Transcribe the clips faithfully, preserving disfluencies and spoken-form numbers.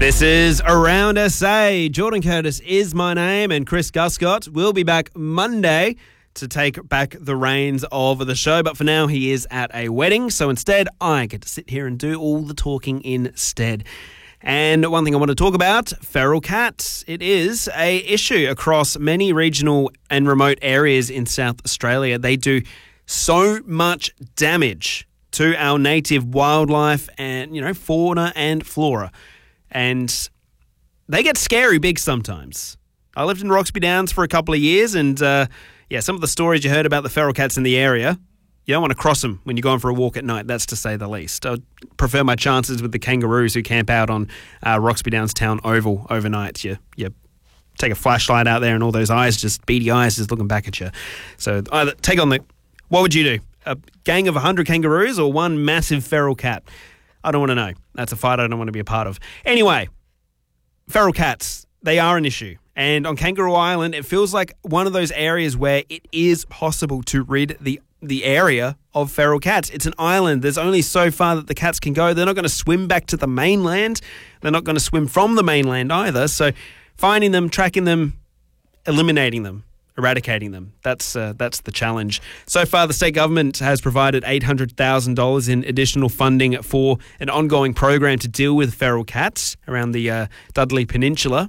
This is Around S A. Jordan Curtis is my name, and Chris Guscott will be back Monday to take back the reins of the show. But for now, he is at a wedding, so instead I get to sit here and do all the talking instead. And one thing I want to talk about, feral cats. It is a issue across many regional and remote areas in South Australia. They do so much damage to our native wildlife and, you know, fauna and flora. And they get scary big sometimes. I lived in Roxby Downs for a couple of years, and uh, yeah, some of the stories you heard about the feral cats in the area, you don't want to cross them when you're going for a walk at night, that's to say the least. I prefer my chances with the kangaroos who camp out on uh, Roxby Downs Town Oval overnight. You, you take a flashlight out there and all those eyes, just beady eyes, just looking back at you. So either take on the... What would you do? A gang of one hundred kangaroos or one massive feral cat? I don't want to know. That's a fight I don't want to be a part of. Anyway, feral cats, they are an issue. And on Kangaroo Island, it feels like one of those areas where it is possible to rid the the area of feral cats. It's an island. There's only so far that the cats can go. They're not going to swim back to the mainland. They're not going to swim from the mainland either. So finding them, tracking them, eliminating them, eradicating them. That's uh, that's the challenge. So far, the state government has provided eight hundred thousand dollars in additional funding for an ongoing program to deal with feral cats around the uh, Dudley Peninsula.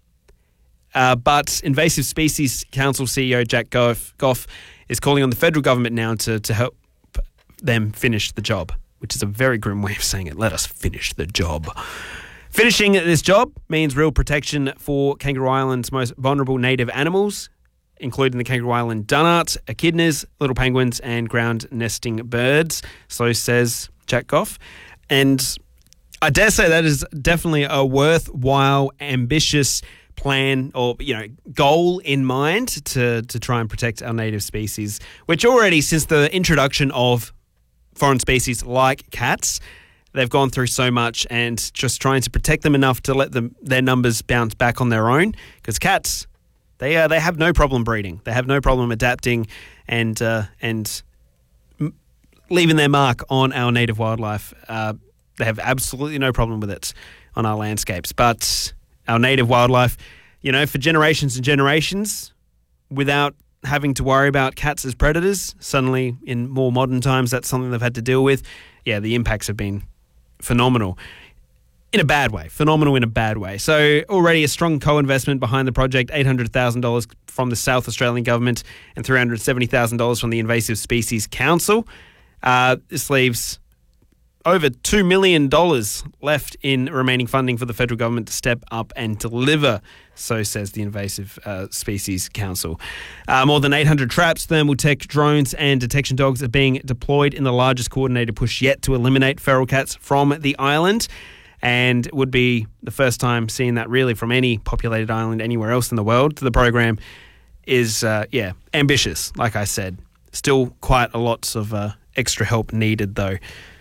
Uh, but Invasive Species Council C E O Jack Goff, Goff is calling on the federal government now to, to help them finish the job, which is a very grim way of saying it. Let us finish the job. Finishing this job means real protection for Kangaroo Island's most vulnerable native animals, including the Kangaroo Island dunnarts, echidnas, little penguins, and ground nesting birds. So says Jack Goff. And I dare say that is definitely a worthwhile, ambitious plan or, you know, goal in mind to, to try and protect our native species, which already, since the introduction of foreign species like cats, they've gone through so much, and just trying to protect them enough to let them their numbers bounce back on their own, because cats... They uh, they have no problem breeding. They have no problem adapting and uh, and m- leaving their mark on our native wildlife. Uh, they have absolutely no problem with it on our landscapes. But our native wildlife, you know, for generations and generations, without having to worry about cats as predators, suddenly in more modern times, that's something they've had to deal with. Yeah, the impacts have been phenomenal. In a bad way. Phenomenal in a bad way. So already a strong co-investment behind the project, eight hundred thousand dollars from the South Australian Government and three hundred seventy thousand dollars from the Invasive Species Council. Uh, this leaves over two million dollars left in remaining funding for the federal government to step up and deliver, so says the Invasive uh, Species Council. Uh, more than eight hundred traps, thermal tech, drones and detection dogs are being deployed in the largest coordinated push yet to eliminate feral cats from the island. And it would be the first time seeing that really from any populated island anywhere else in the world. The program is, uh, yeah, ambitious, like I said. Still quite a lot of uh, extra help needed, though.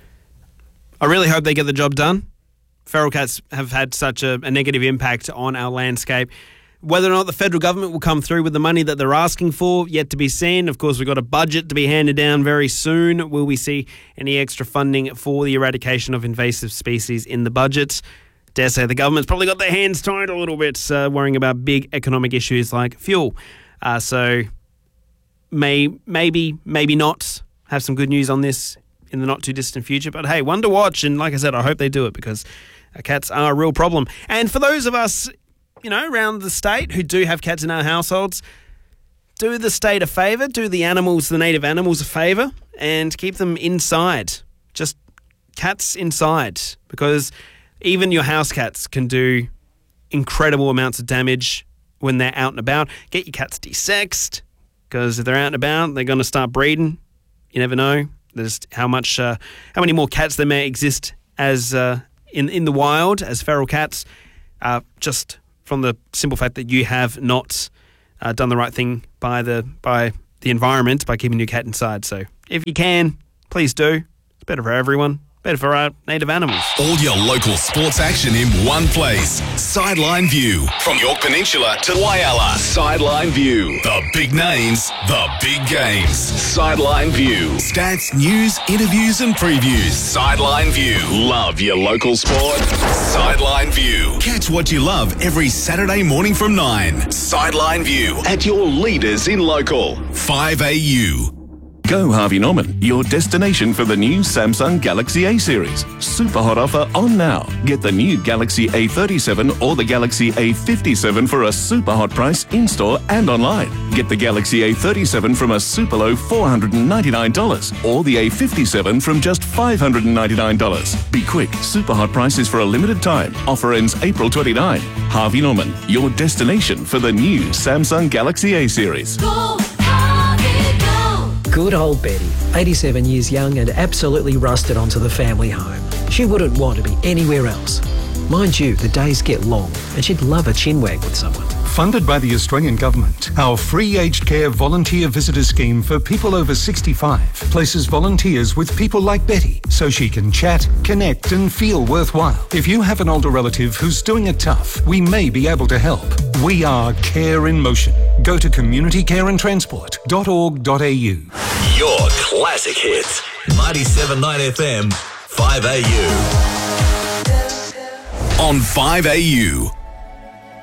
I really hope they get the job done. Feral cats have had such a, a negative impact on our landscape. Whether or not the federal government will come through with the money that they're asking for, yet to be seen. Of course, we've got a budget to be handed down very soon. Will we see any extra funding for the eradication of invasive species in the budget? Dare say the government's probably got their hands tied a little bit, uh, worrying about big economic issues like fuel. Uh, so may maybe, maybe not have some good news on this in the not-too-distant future. But hey, one to watch. And like I said, I hope they do it, because uh, cats are a real problem. And for those of us, you know, around the state who do have cats in our households, do the state a favour, do the animals, the native animals a favour, and keep them inside. Just cats inside, because even your house cats can do incredible amounts of damage when they're out and about. Get your cats desexed, because if they're out and about, they're going to start breeding. You never know. There's how much, uh, how many more cats there may exist as uh, in in the wild as feral cats. Uh, just from the simple fact that you have not uh, done the right thing by the by the environment by keeping your cat inside. So if you can, please do. It's better for everyone. better for our native animals. All your local sports action in one place. Sideline View. From York Peninsula to Whyalla. Sideline View. The big names, the big games. Sideline View. Stats, news, interviews and previews. Sideline View. Love your local sport? Sideline View. Catch what you love every Saturday morning from nine. Sideline View. At your leaders in local. five A U. Go Harvey Norman, your destination for the new Samsung Galaxy A series. Super hot offer on now. Get the new Galaxy A thirty-seven or the Galaxy A fifty-seven for a super hot price in-store and online. Get the Galaxy A thirty-seven from a super low four hundred ninety-nine dollars or the A fifty-seven from just five hundred ninety-nine dollars. Be quick, super hot prices for a limited time. Offer ends April twenty-ninth. Harvey Norman, your destination for the new Samsung Galaxy A series. Go, Harvey, go. Good old Betty, eighty-seven years young and absolutely rusted onto the family home. She wouldn't want to be anywhere else. Mind you, the days get long and she'd love a chinwag with someone. Funded by the Australian Government, our free aged care volunteer visitor scheme for people over sixty-five places volunteers with people like Betty so she can chat, connect and feel worthwhile. If you have an older relative who's doing it tough, we may be able to help. We are Care in Motion. Go to community care and transport dot org dot a u. Your classic hits. ninety-seven point nine F M, five A U. On five A U.